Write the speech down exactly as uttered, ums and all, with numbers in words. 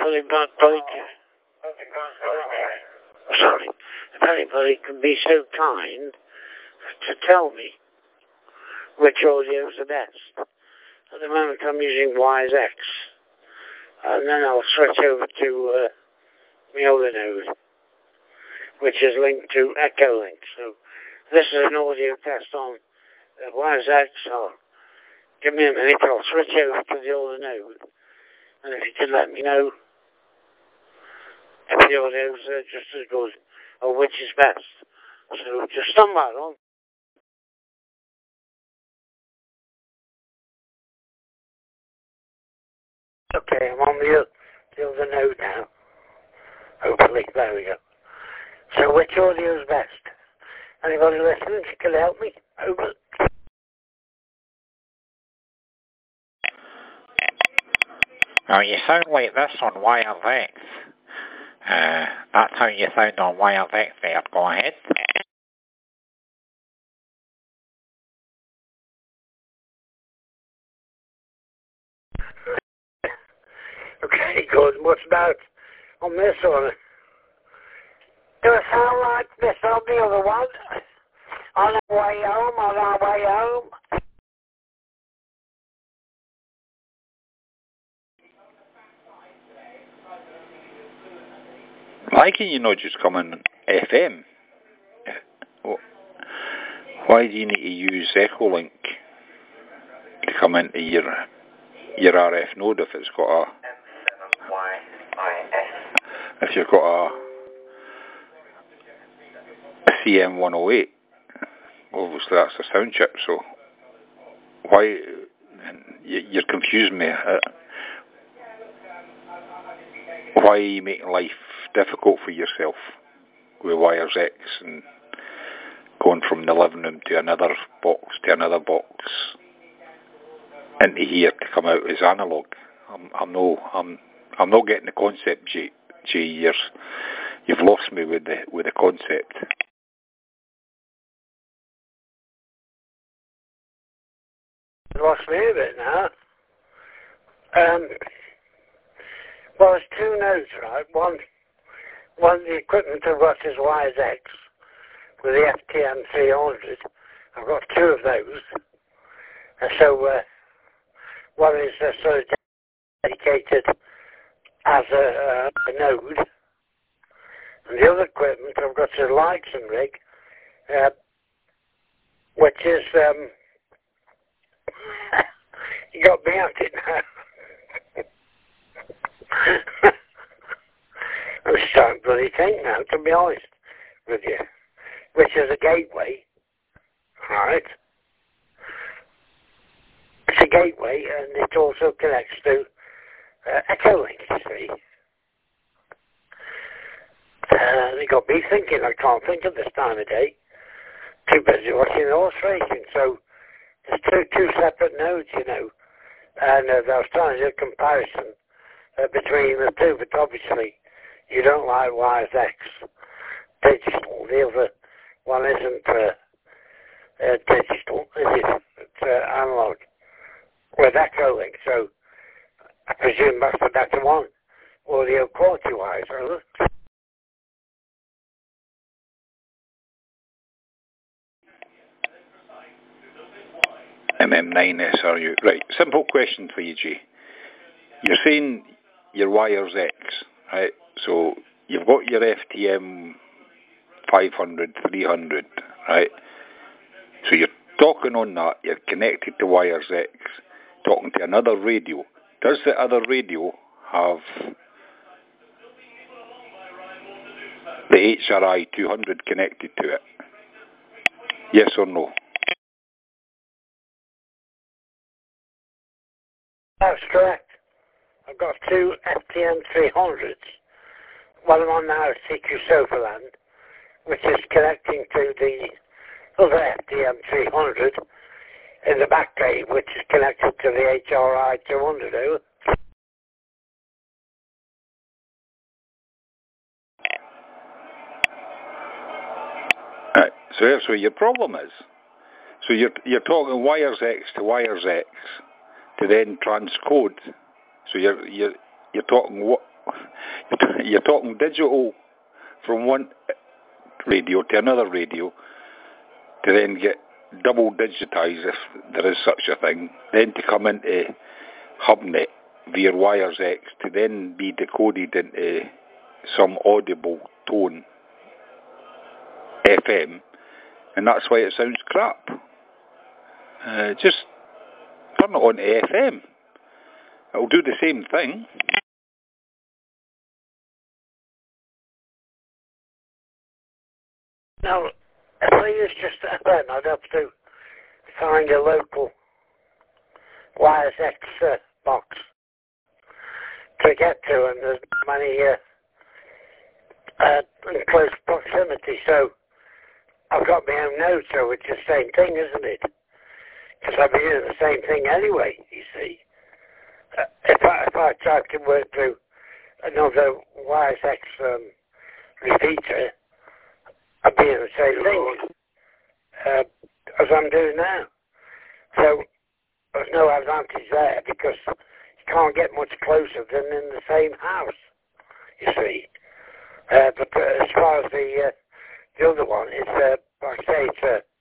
if anybody, sorry, if anybody can be so kind to tell me which audio is the best. At the moment I'm using Wise X, and then I'll switch over to uh, my other node, which is linked to Echolink. So this is an audio test on uh, Wise X. I'll, give me a minute, I'll switch over to the other node, and if you could let me know if the audio is uh, just as good, or which is best. So just stand by on. Okay, I'm on the, the other node now. Hopefully, there we go. So which audio is best? Anybody listening can help me? Over. Oh, you sound like this on Wires X. Uh, that's how you sound on Wires X there. Go ahead. Okay, good. What's about on this one? Do it sound like this on the other one? On our way home, on our way home? Why can you not just come in F M? Why do you need to use Echolink to come into your your R F node if it's got a if you've got a, a C M one oh eight? Obviously that's a sound chip, so why you're confusing me. Uh, why are you making life difficult for yourself with Wires X and going from the living room to another box to another box into here to come out as analog? I'm, I'm no, I'm, I'm not getting the concept, Jay. Jay, you're, you've lost me with the with the concept. Lost me a bit now. Um, well, there's two nodes, right? One, one the equipment I've got is Wise X with the F T M three hundred. I've got two of those. And so uh, one is uh, sort of dedicated as a, uh, a node, and the other equipment I've got is a Lightson rig, uh, which is um, you got me at it now. I'm starting to bloody think now, to be honest with you. Which is a gateway, right? It's a gateway, and it also connects to uh, Echolink, you see. Uh, they got me thinking, I can't think of this time of day. Too busy watching the horse racing, so there's two, two separate nodes, you know. And uh, I was trying to do a comparison uh, between the two, but obviously you don't like Wise X digital. The other one isn't uh, uh, digital, is it? It's uh, analog with Echolink, so I presume that's the better one, audio quality-wise, isn't it? M M nine S R U. Right, simple question for you, G. You're saying your Wires X, right? So you've got your F T M five hundred, three hundred, right? So you're talking on that, you're connected to Wires X, talking to another radio. Does the other radio have the H R I two hundred connected to it? Yes or no? That's correct. I've got two F T M three hundreds. One I'm on now is C Q Sofaland, which is connecting to the other F T M three hundred in the back gate, which is connected to the H R I two hundred. Over. Right. So here's what your problem is. So you're you're talking Wires X to Wires X to then transcode. So you're you're you're talking what You're talking digital from one radio to another radio to then get double digitised, if there is such a thing, then to come into HubNet via WiresX to then be decoded into some audible tone F M, and that's why it sounds crap. Uh, just turn it on to F M. It'll do the same thing. Now, if I use just F M, I'd have to find a local WiresX uh, box to get to, and there's many uh, uh, in close proximity, so I've got my own node, so it's the same thing, isn't it? Because I've been doing the same thing anyway, you see. Uh, if, I, if I tried to work through another WiresX um, repeater, I'd be doing the same thing uh, as I'm doing now. So there's no advantage there because you can't get much closer than in the same house, you see. Uh, but uh, as far as the uh, the other one, it's uh, like I say, it's a